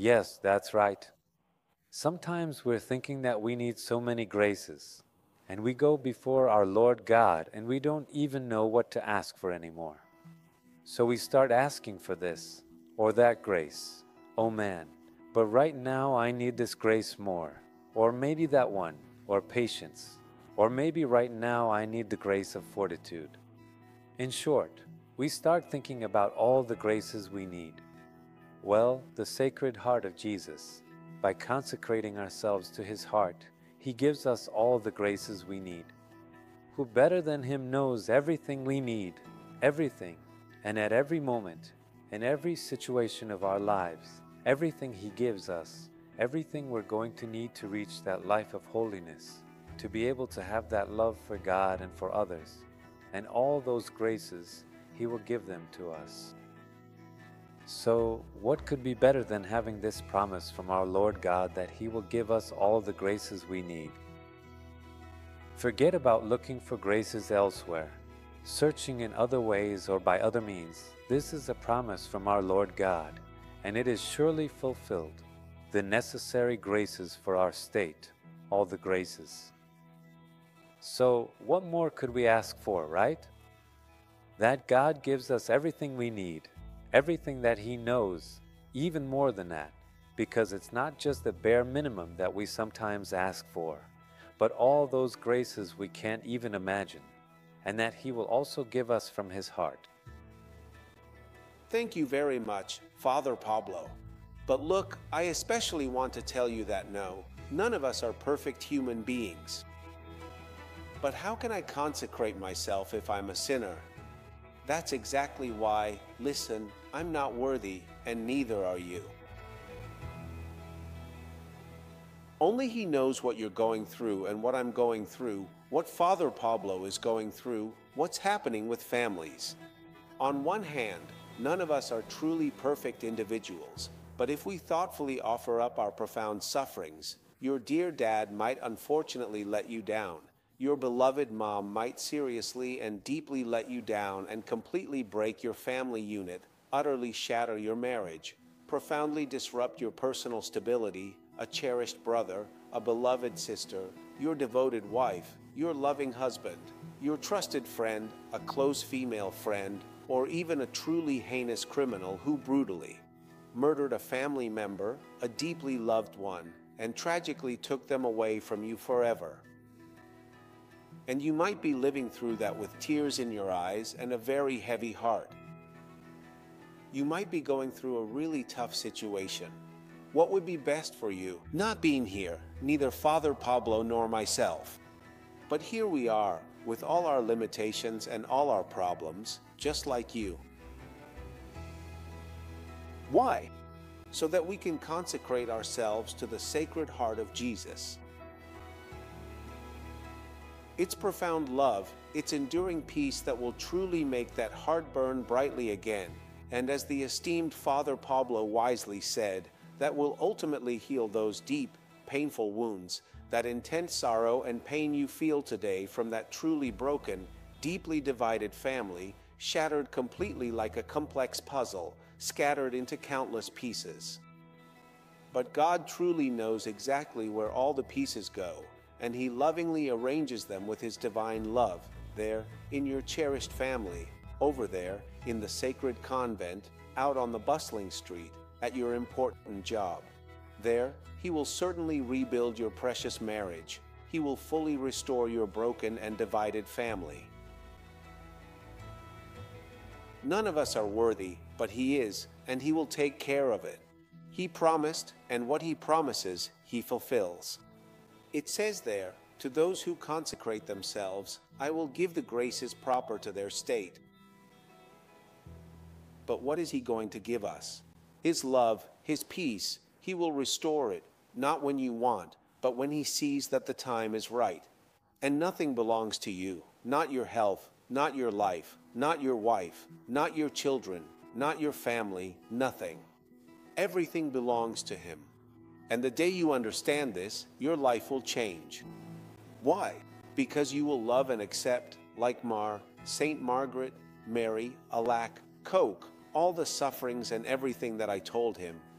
Yes, that's right. Sometimes we're thinking that we need so many graces, and we go before our Lord God and we don't even know what to ask for anymore. So we start asking for this or that grace. Oh man, but right now I need this grace more. Or maybe that one, or patience. Or maybe right now I need the grace of fortitude. In short, we start thinking about all the graces we need. Well, the Sacred Heart of Jesus, by consecrating ourselves to His heart, He gives us all the graces we need. Who better than Him knows everything we need, everything, and at every moment, in every situation of our lives, everything He gives us, everything we're going to need to reach that life of holiness, to be able to have that love for God and for others, and all those graces, He will give them to us. So, what could be better than having this promise from our Lord God that He will give us all the graces we need? Forget about looking for graces elsewhere, searching in other ways or by other means. This is a promise from our Lord God, and it is surely fulfilled. The necessary graces for our state, all the graces. So, what more could we ask for, right? That God gives us everything we need, everything that He knows, even more than that, because it's not just the bare minimum that we sometimes ask for, but all those graces we can't even imagine, and that He will also give us from His heart. Thank you very much, Father Pablo. But look, I especially want to tell you that no, none of us are perfect human beings. But how can I consecrate myself if I'm a sinner? That's exactly why, listen, I'm not worthy, and neither are you. Only He knows what you're going through and what I'm going through, what Father Pablo is going through, what's happening with families. On one hand, none of us are truly perfect individuals, but if we thoughtfully offer up our profound sufferings, your dear dad might unfortunately let you down. Your beloved mom might seriously and deeply let you down and completely break your family unit, utterly shatter your marriage, profoundly disrupt your personal stability, a cherished brother, a beloved sister, your devoted wife, your loving husband, your trusted friend, a close female friend, or even a truly heinous criminal who brutally murdered a family member, a deeply loved one, and tragically took them away from you forever. And you might be living through that with tears in your eyes and a very heavy heart. You might be going through a really tough situation. What would be best for you? Not being here, neither Father Pablo nor myself. But here we are, with all our limitations and all our problems, just like you. Why? So that we can consecrate ourselves to the Sacred Heart of Jesus. Its profound love, its enduring peace that will truly make that heart burn brightly again, and as the esteemed Father Pablo wisely said, that will ultimately heal those deep, painful wounds, that intense sorrow and pain you feel today from that truly broken, deeply divided family, shattered completely like a complex puzzle, scattered into countless pieces. But God truly knows exactly where all the pieces go, and He lovingly arranges them with His divine love, there, in your cherished family, over there, in the sacred convent, out on the bustling street, at your important job. There, He will certainly rebuild your precious marriage. He will fully restore your broken and divided family. None of us are worthy, but He is, and He will take care of it. He promised, and what He promises, He fulfills. It says there, to those who consecrate themselves, I will give the graces proper to their state. But what is He going to give us? His love, His peace. He will restore it, not when you want, but when He sees that the time is right. And nothing belongs to you, not your health, not your life, not your wife, not your children, not your family, nothing. Everything belongs to Him. And the day you understand this, your life will change. Why? Because you will love and accept, like Saint Margaret, Mary, Alack, Coke, all the sufferings and everything that I told him,